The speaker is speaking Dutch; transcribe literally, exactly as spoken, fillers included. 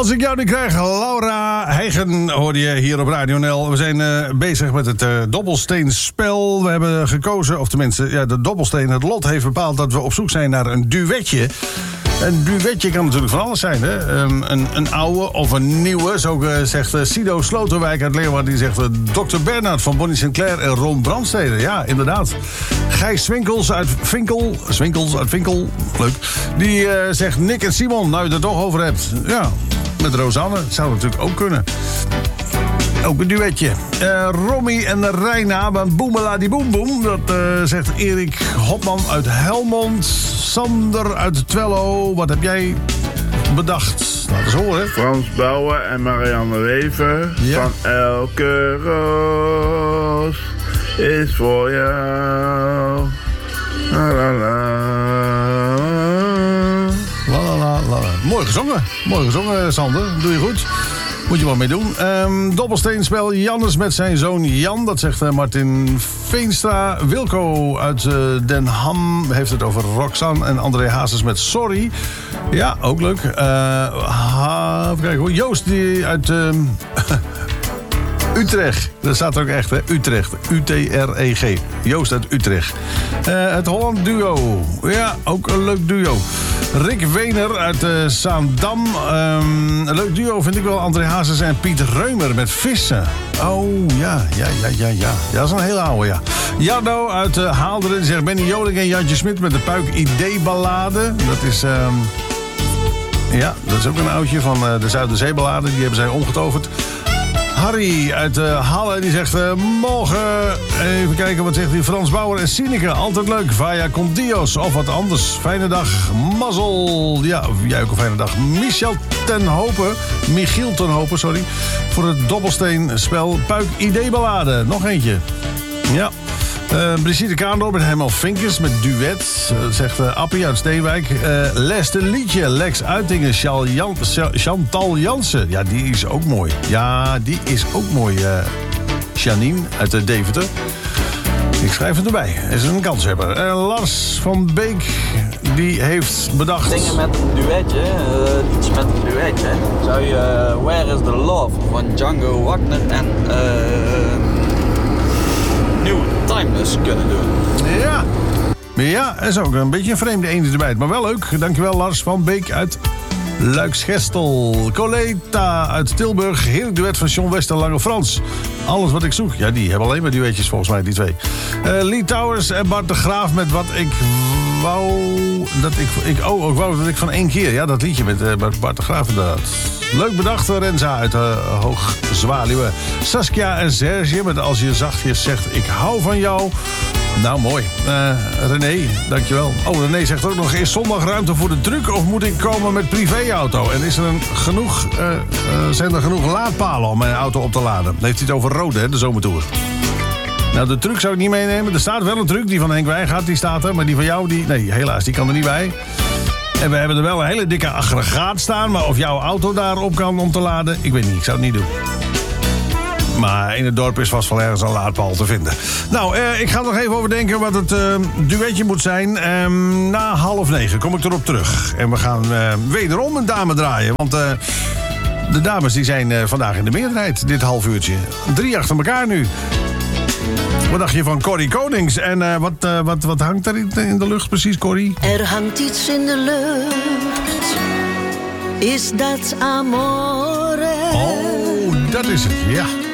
Als ik jou nu krijg, Laura Heigen, hoorde je hier op Radio N L. We zijn uh, bezig met het uh, dobbelsteenspel. We hebben gekozen, of tenminste, ja, de dobbelsteen, het lot heeft bepaald dat we op zoek zijn naar een duetje. Een duetje kan natuurlijk van alles zijn, hè? Um, een, een oude of een nieuwe. Zo uh, zegt uh, Sido Sloterwijk uit Leeuwarden. Die zegt uh, dokter Bernhard van Bonnie Sinclair en Ron Brandstede. Ja, inderdaad. Gijs Swinkels uit Vinkel. Swinkels uit Vinkel. Leuk. Die uh, zegt Nick en Simon. Nou, je het er toch over hebt. Ja, met Rosanne. Zou natuurlijk ook kunnen. Ook een duetje. Uh, Romy en Reina van Boemela die Boem Boem. Dat uh, zegt Erik Hopman uit Helmond. Sander uit Twello. Wat heb jij bedacht? Laat eens horen. Frans Bouwen en Marianne Wever. Ja. Van elke roos is voor jou. La la la. La la la la. Mooi gezongen. Mooi gezongen, Sander. Doe je goed. Moet je wat mee doen. Um, dobbelsteenspel Jannes met zijn zoon Jan. Dat zegt uh, Martin Veenstra. Wilco uit uh, Den Ham heeft het over Roxanne. En André Hazes met Sorry. Ja, ook leuk. Uh, ha, even kijken hoor. Joost die uit uh, Utrecht. Dat staat er ook echt, hè? Utrecht. U T R E G. Joost uit Utrecht. Uh, het Holland Duo. Ja, ook een leuk duo. Rick Wener uit uh, Zaandam. Um, een leuk duo vind ik wel. André Hazes en Piet Reumer met Vissen. Oh, ja, ja, ja, ja, ja. Ja, dat is een hele oude, ja. Jarno uit uh, Haalderen. Die zegt Benny Joling en Jantje Smit met de Puik Idee-ballade. Dat is... Um, ja, dat is ook een oudje van uh, de Zuiderzeeballade. Die hebben zij omgetoverd. Harry uit uh, Halle, die zegt uh, morgen, even kijken, wat zegt hij? Frans Bauer en Sineke, altijd leuk. Vaya con Dios, of wat anders. Fijne dag, mazzel. Ja, jij ook een fijne dag. Michel ten Hopen, Michiel ten Hopen, sorry. Voor het dobbelsteenspel Puik Idee-ballade. Nog eentje. Ja. Uh, Brigitte Kaandorp met Herman Vinkers met duet. Uh, zegt uh, Appie uit Steenwijk. Uh, Les de Liedje, Lex Uitingen, Chal Jan, Chantal Jansen. Ja, die is ook mooi. Ja, die is ook mooi. Uh, Janine uit de Deventer. Ik schrijf het erbij. Is een kanshebber. Uh, Lars van Beek, die heeft bedacht... Dingen met een duetje, uh, iets met een duetje. Zou je uh, Where is the Love van Django Wagner en... Uh, New Timeless kunnen doen. Ja. Ja, dat is ook een beetje een vreemde eend erbij. Maar wel leuk. Dankjewel Lars van Beek uit Luiksgestel. Coleta uit Tilburg. Heerlijk duet van John Wester, Lange Frans. Alles wat ik zoek. Ja, die hebben alleen maar duetjes volgens mij, die twee. Uh, Lee Towers en Bart de Graaf met Wat ik wou... Dat ik, ik, oh, ik wou dat ik van één keer. Ja, dat liedje met uh, Bart de Graaf inderdaad. Leuk bedacht, Renza uit uh, Hoog Zwaluwe. Saskia en Serge met Als je zachtjes zegt ik hou van jou. Nou, mooi. Uh, René, dankjewel. Oh, René zegt ook nog, is zondag ruimte voor de truck of moet ik komen met privéauto? En is er een genoeg, uh, uh, zijn er genoeg laadpalen om mijn auto op te laden? Dan heeft hij het over rode, hè, de zomertour. Nou, de truck zou ik niet meenemen. Er staat wel een truck, die van Henk Wijngaard, die staat er. Maar die van jou, die, nee, helaas, die kan er niet bij. En we hebben er wel een hele dikke aggregaat staan. Maar of jouw auto daarop kan om te laden, ik weet niet. Ik zou het niet doen. Maar in het dorp is vast wel ergens een laadpaal te vinden. Nou, eh, ik ga er nog even over denken wat het uh, duetje moet zijn. Uh, na half negen kom ik erop terug. En we gaan uh, wederom een dame draaien. Want uh, de dames die zijn uh, vandaag in de meerderheid, dit half uurtje. Drie achter elkaar nu. Wat dacht je van Corrie Konings? En uh, wat, uh, wat, wat hangt er in, in de lucht precies, Corrie? Er hangt iets in de lucht. Is dat amore? Oh, dat is het, ja.